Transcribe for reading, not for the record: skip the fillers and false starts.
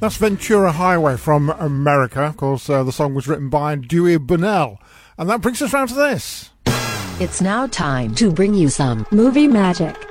That's Ventura Highway from America. Of course, the song was written by Dewey Bunnell. And that brings us round to this. It's now time to bring you some movie magic.